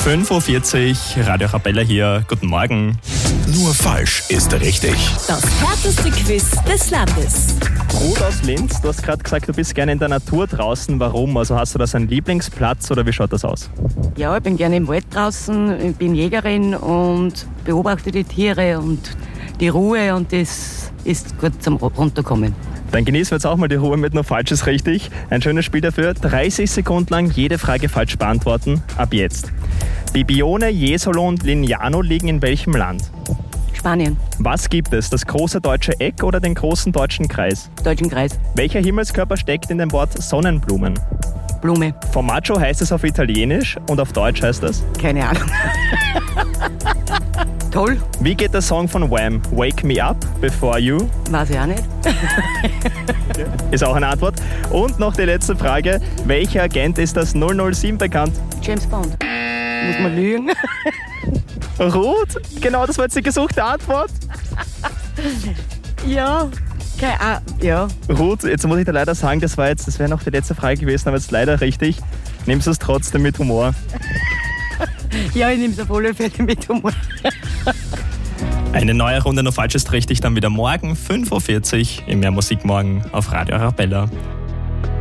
5:40 Uhr, Radio Arabella hier. Guten Morgen. Nur falsch ist richtig. Das härteste Quiz des Landes. Ruth aus Linz, du hast gerade gesagt, du bist gerne in der Natur draußen. Warum? Also hast du da so einen Lieblingsplatz oder wie schaut das aus? Ja, ich bin gerne im Wald draußen, ich bin Jägerin und beobachte die Tiere und die Ruhe, und das ist gut zum Runterkommen. Dann genießen wir jetzt auch mal die Ruhe mit Nur falsch ist richtig. Ein schönes Spiel dafür. 30 Sekunden lang jede Frage falsch beantworten. Ab jetzt. Bibione, Jesolo und Lignano liegen in welchem Land? Spanien, Was gibt es? Das große deutsche Eck oder den großen deutschen Kreis? Deutschen Kreis, Welcher Himmelskörper steckt in dem Wort Sonnenblumen? Blume, Formaggio heißt es auf Italienisch und auf Deutsch heißt es? keine Ahnung. Toll, Wie geht der Song von Wham? Wake Me Up Before You? weiß ich auch nicht. Ist auch eine Antwort. Und noch die letzte Frage. Welcher Agent ist das 007 bekannt? James Bond. Muss man lügen? Ruth? Genau, das war jetzt die gesuchte Antwort. Ja, keine Ahnung. Ja, Ruth, jetzt muss ich dir leider sagen, das wäre noch die letzte Frage gewesen, aber jetzt leider richtig. Nimmst du es trotzdem mit Humor? ja, ich nehme es auf alle Fälle mit Humor. Eine neue Runde Nur falsch ist richtig, dann wieder morgen 5:40 Uhr im Mehr Musik morgen auf Radio Arabella.